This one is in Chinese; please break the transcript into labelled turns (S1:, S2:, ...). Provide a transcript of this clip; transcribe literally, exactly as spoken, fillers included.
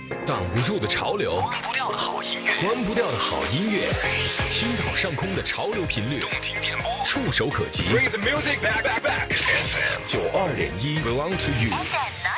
S1: 挡不住的潮流，
S2: 关不掉的好音乐，
S1: 关不掉的好音乐，青岛上空的潮流频率，
S2: 动听点播，
S1: 触手可及。
S2: Bring the music back, back, back.
S1: F M 九二点一 belong to you。
S3: F M